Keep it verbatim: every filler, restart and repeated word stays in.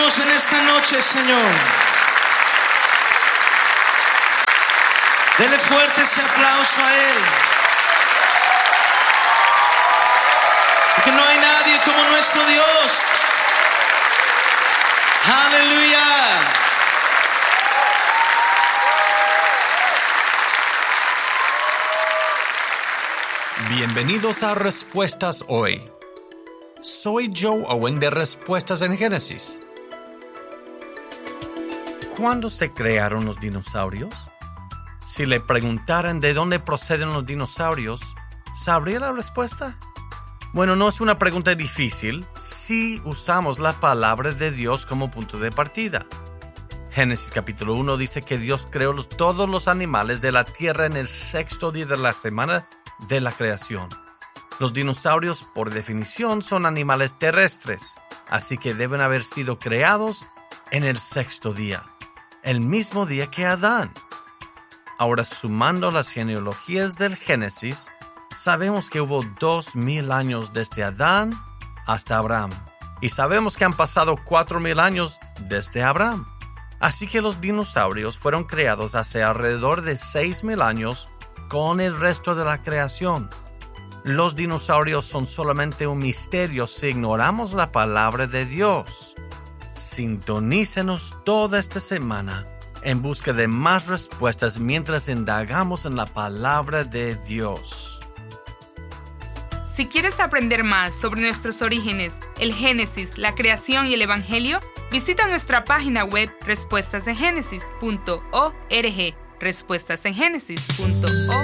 bendecimos en esta noche, Señor. Dele fuerte ese aplauso a Él. Porque no hay nadie como nuestro Dios. Aleluya. Bienvenidos a Respuestas Hoy. Soy Joe Owen de Respuestas en Génesis. ¿Cuándo se crearon los dinosaurios? Si le preguntaran de dónde proceden los dinosaurios, ¿sabría la respuesta? Bueno, no es una pregunta difícil si usamos la palabra de Dios como punto de partida. Génesis capítulo uno dice que Dios creó los, todos los animales de la tierra en el sexto día de la semana de la creación. Los dinosaurios, por definición, son animales terrestres, así que deben haber sido creados en el sexto día, el mismo día que Adán. Ahora, sumando las genealogías del Génesis, sabemos que hubo dos mil años desde Adán hasta Abraham, y sabemos que han pasado cuatro mil años desde Abraham. Así que los dinosaurios fueron creados hace alrededor de seis mil años con el resto de la creación. Los dinosaurios son solamente un misterio si ignoramos la palabra de Dios. Sintonícenos toda esta semana en busca de más respuestas mientras indagamos en la palabra de Dios. Si quieres aprender más sobre nuestros orígenes, el Génesis, la creación y el Evangelio, visita nuestra página web respuestas en génesis punto org, respuestas en génesis punto org.